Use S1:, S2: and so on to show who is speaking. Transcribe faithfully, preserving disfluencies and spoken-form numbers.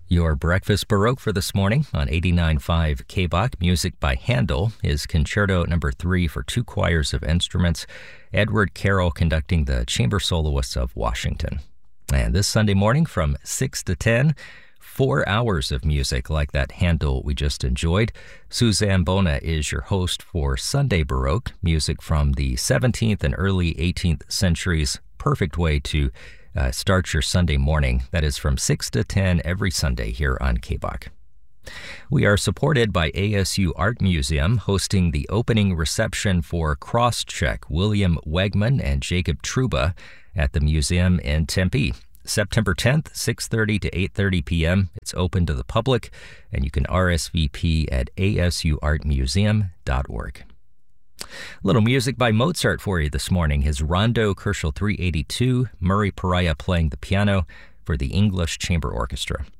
S1: Your breakfast Baroque for this morning on eighty-nine point five K B O C. Music by Handel is Concerto Number three for two choirs of instruments. Edward Carroll conducting the chamber soloists of Washington. And this Sunday morning from six to ten, four hours of music like that Handel we just enjoyed. Suzanne Bona is your host for Sunday Baroque, music from the seventeenth and early eighteenth centuries. Perfect way to Uh, start your Sunday morning. That is from six to ten every Sunday here on K B O C. We are supported by A S U Art Museum, hosting the opening reception for Crosscheck, William Wegman and Jacob Truba at the museum in Tempe. September tenth, six thirty to eight thirty p.m. It's open to the public, and you can R S V P at a s u art museum dot org. A little music by Mozart for you this morning. His Rondo Kerschel three eighty-two, Murray Pariah playing the piano for the English Chamber Orchestra.